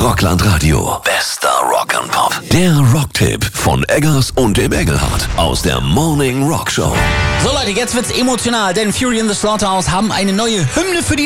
Rockland Radio. Bester Rock'n'Pop. Der Rocktipp von Eggers und dem Engelhardt aus der Morning Rock Show. So Leute, jetzt wird's emotional, denn Fury in the Slaughterhouse haben eine neue Hymne für die